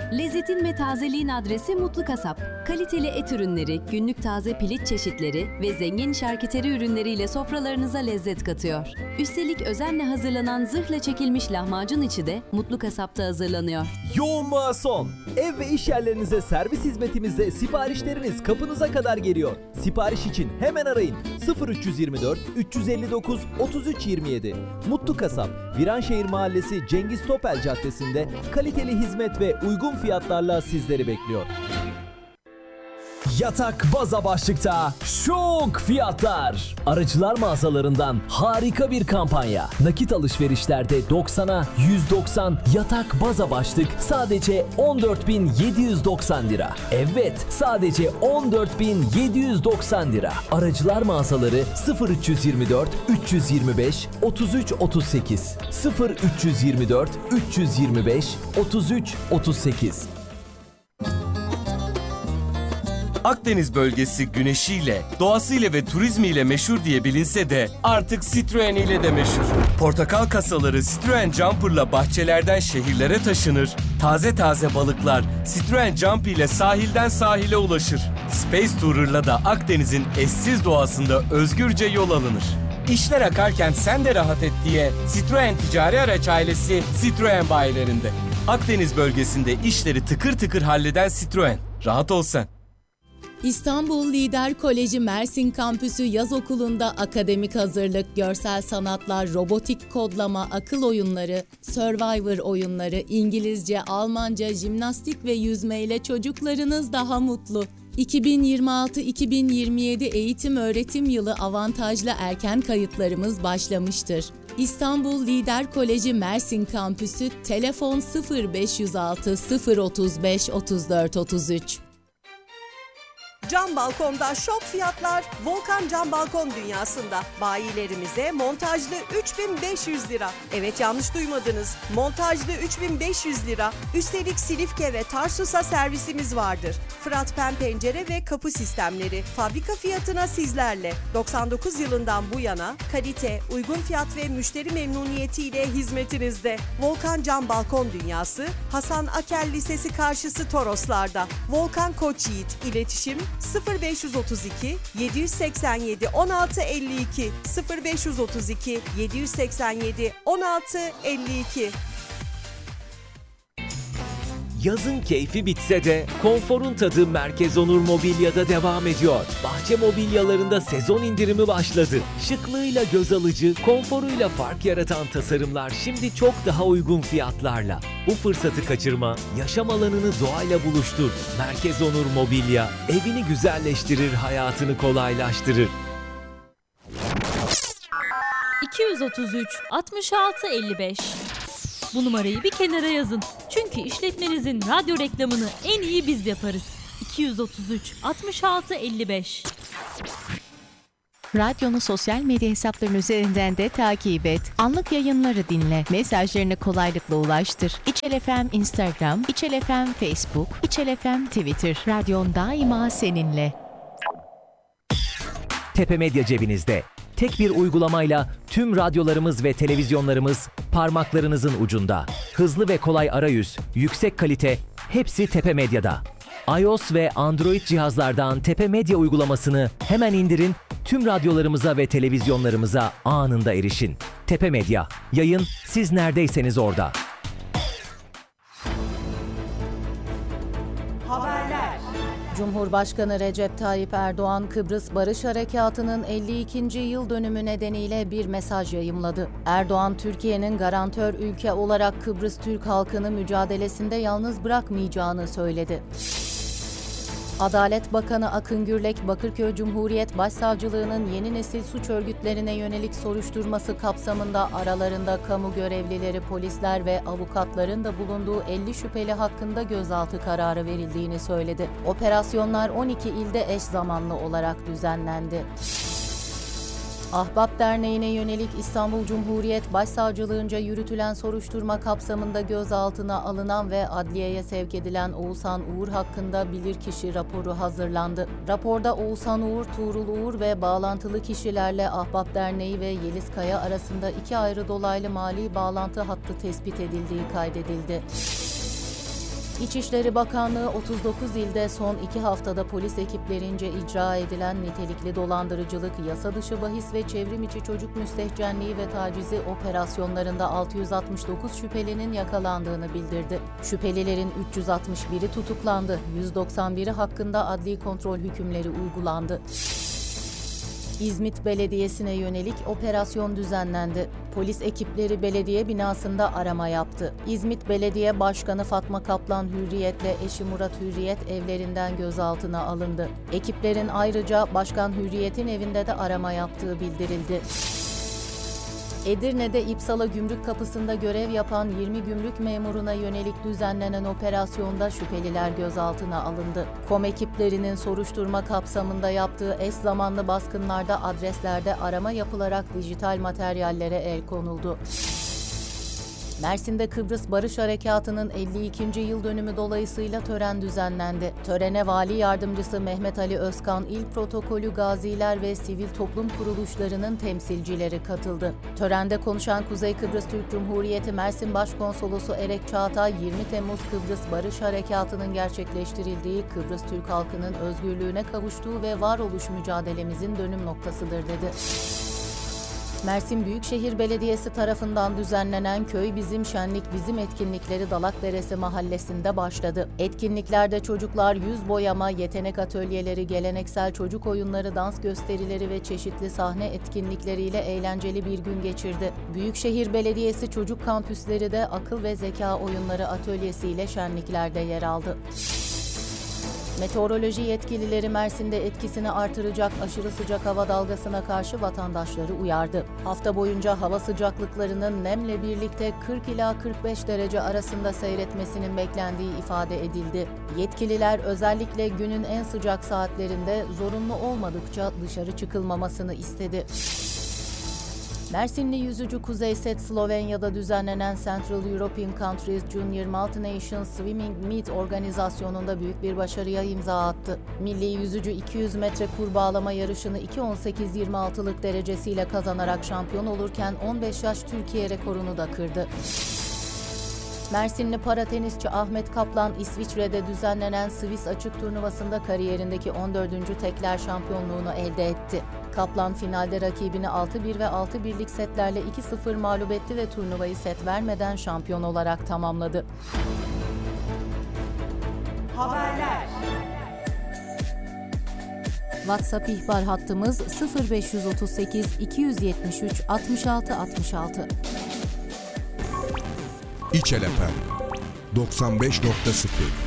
Lezzetin ve tazeliğin adresi Mutlu Kasap. Kaliteli et ürünleri, günlük taze piliç çeşitleri ve zengin şarküteri ürünleriyle sofralarınıza lezzet katıyor. Üstelik özenle hazırlanan zırhla çekilmiş lahmacun içi de Mutlu Kasap'ta hazırlanıyor. Yoğunluğa son. Ev ve iş yerlerinize servis hizmetimizde siparişleriniz kapınıza kadar geliyor. Sipariş için hemen arayın. 0324 359 3327. Mutlu Kasap, Viranşehir Mahallesi Cengiz Topel Caddesi'nde kaliteli hizmet ve uygun fiyatlarla sizleri bekliyor. Yatak baza başlıkta şok fiyatlar. Aracılar mağazalarından harika bir kampanya. Nakit alışverişlerde 90'a 190 yatak baza başlık sadece 14.790 lira. Evet, sadece 14.790 lira. Aracılar mağazaları 0324 325 33 38 0324 325 33 38. Akdeniz bölgesi güneşiyle, doğasıyla ve turizmiyle meşhur diye bilinse de artık Citroen ile de meşhur. Portakal kasaları Citroen Jumper'la bahçelerden şehirlere taşınır. Taze taze balıklar Citroen Jump ile sahilden sahile ulaşır. Space Tourer'la da Akdeniz'in eşsiz doğasında özgürce yol alınır. İşler akarken sen de rahat et diye Citroen Ticari Araç ailesi Citroen bayilerinde. Akdeniz bölgesinde işleri tıkır tıkır halleden Citroen. Rahat ol sen. İstanbul Lider Koleji Mersin Kampüsü Yaz Okulu'nda akademik hazırlık, görsel sanatlar, robotik kodlama, akıl oyunları, Survivor oyunları, İngilizce, Almanca, jimnastik ve yüzme ile çocuklarınız daha mutlu. 2026-2027 eğitim-öğretim yılı avantajlı erken kayıtlarımız başlamıştır. İstanbul Lider Koleji Mersin Kampüsü, telefon 0506 035 34 33. Cam balkonda şok fiyatlar Volkan Cam Balkon Dünyası'nda. Bayilerimize montajlı 3500 lira. Evet, yanlış duymadınız. Montajlı 3500 lira. Üstelik Silifke ve Tarsus'a servisimiz vardır. Fırat Pen pencere ve kapı sistemleri fabrika fiyatına sizlerle. 99 yılından bu yana kalite, uygun fiyat ve müşteri memnuniyetiyle hizmetinizde. Volkan Cam Balkon Dünyası, Hasan Akel Lisesi karşısı Toroslar'da. Volkan Koç Yiğit, iletişim 0532 787 16 52 0532 787 16 52. Yazın keyfi bitse de konforun tadı Merkez Onur Mobilya'da devam ediyor. Bahçe mobilyalarında sezon indirimi başladı. Şıklığıyla göz alıcı, konforuyla fark yaratan tasarımlar şimdi çok daha uygun fiyatlarla. Bu fırsatı kaçırma, yaşam alanını doğayla buluştur. Merkez Onur Mobilya, evini güzelleştirir, hayatını kolaylaştırır. 233 66 55. Bu numarayı bir kenara yazın. Çünkü işletmenizin radyo reklamını en iyi biz yaparız. 233 66 55. Radyonu sosyal medya hesaplarının üzerinden de takip et. Anlık yayınları dinle. Mesajlarını kolaylıkla ulaştır. İçel FM Instagram, İçel FM Facebook, İçel FM Twitter. Radyon daima seninle. Tepe Medya cebinizde. Tek bir uygulamayla tüm radyolarımız ve televizyonlarımız parmaklarınızın ucunda. Hızlı ve kolay arayüz, yüksek kalite, hepsi Tepe Medya'da. iOS ve Android cihazlardan Tepe Medya uygulamasını hemen indirin, tüm radyolarımıza ve televizyonlarımıza anında erişin. Tepe Medya, yayın siz neredeyseniz orada. Haberler. Cumhurbaşkanı Recep Tayyip Erdoğan, Kıbrıs Barış Harekatı'nın 52. yıl dönümü nedeniyle bir mesaj yayımladı. Erdoğan, Türkiye'nin garantör ülke olarak Kıbrıs Türk halkını mücadelesinde yalnız bırakmayacağını söyledi. Adalet Bakanı Akın Gürlek, Bakırköy Cumhuriyet Başsavcılığı'nın yeni nesil suç örgütlerine yönelik soruşturması kapsamında aralarında kamu görevlileri, polisler ve avukatların da bulunduğu 50 şüpheli hakkında gözaltı kararı verildiğini söyledi. Operasyonlar 12 ilde eş zamanlı olarak düzenlendi. Ahbap Derneği'ne yönelik İstanbul Cumhuriyet Başsavcılığınca yürütülen soruşturma kapsamında gözaltına alınan ve adliyeye sevk edilen Oğuzhan Uğur hakkında bilirkişi raporu hazırlandı. Raporda Oğuzhan Uğur, Tuğrul Uğur ve bağlantılı kişilerle Ahbap Derneği ve Yeliz Kaya arasında 2 ayrı dolaylı mali bağlantı hattı tespit edildiği kaydedildi. İçişleri Bakanlığı 39 ilde son 2 haftada polis ekiplerince icra edilen nitelikli dolandırıcılık, yasa dışı bahis ve çevrim içi çocuk müstehcenliği ve tacizi operasyonlarında 669 şüphelinin yakalandığını bildirdi. Şüphelilerin 361'i tutuklandı, 191'i hakkında adli kontrol hükümleri uygulandı. İzmit Belediyesi'ne yönelik operasyon düzenlendi. Polis ekipleri belediye binasında arama yaptı. İzmit Belediye Başkanı Fatma Kaplan Hürriyet'le eşi Murat Hürriyet evlerinden gözaltına alındı. Ekiplerin ayrıca Başkan Hürriyet'in evinde de arama yaptığı bildirildi. Edirne'de İpsala Gümrük Kapısı'nda görev yapan 20 gümrük memuruna yönelik düzenlenen operasyonda şüpheliler gözaltına alındı. KOM ekiplerinin soruşturma kapsamında yaptığı eş zamanlı baskınlarda adreslerde arama yapılarak dijital materyallere el konuldu. Mersin'de Kıbrıs Barış Harekatı'nın 52. yıl dönümü dolayısıyla tören düzenlendi. Törene Vali Yardımcısı Mehmet Ali Özkan, İl Protokolü gaziler ve sivil toplum kuruluşlarının temsilcileri katıldı. Törende konuşan Kuzey Kıbrıs Türk Cumhuriyeti Mersin Başkonsolosu Erek Çağatay, 20 Temmuz Kıbrıs Barış Harekatı'nın gerçekleştirildiği, Kıbrıs Türk halkının özgürlüğüne kavuştuğu ve varoluş mücadelemizin dönüm noktasıdır dedi. Mersin Büyükşehir Belediyesi tarafından düzenlenen Köy Bizim Şenlik Bizim etkinlikleri Dalakderesi Mahallesi'nde başladı. Etkinliklerde çocuklar yüz boyama, yetenek atölyeleri, geleneksel çocuk oyunları, dans gösterileri ve çeşitli sahne etkinlikleriyle eğlenceli bir gün geçirdi. Büyükşehir Belediyesi çocuk kampüsleri de akıl ve zeka oyunları atölyesiyle şenliklerde yer aldı. Meteoroloji yetkilileri Mersin'de etkisini artıracak aşırı sıcak hava dalgasına karşı vatandaşları uyardı. Hafta boyunca hava sıcaklıklarının nemle birlikte 40 ila 45 derece arasında seyretmesinin beklendiği ifade edildi. Yetkililer özellikle günün en sıcak saatlerinde zorunlu olmadıkça dışarı çıkılmamasını istedi. Mersinli yüzücü Kuzey Set, Slovenya'da düzenlenen Central European Countries Junior Multi-Nations Swimming Meet organizasyonunda büyük bir başarıya imza attı. Milli yüzücü 200 metre kur bağlama yarışını 2.18.26'lık derecesiyle kazanarak şampiyon olurken 15 yaş Türkiye rekorunu da kırdı. Mersinli paratenisçi Ahmet Kaplan, İsviçre'de düzenlenen Swiss Açık Turnuvası'nda kariyerindeki 14. tekler şampiyonluğunu elde etti. Kaplan finalde rakibini 6-1 ve 6-1'lik setlerle 2-0 mağlup etti ve turnuvayı set vermeden şampiyon olarak tamamladı. Haberler. WhatsApp ihbar hattımız 0538 273 66 66. İçel FM 95.0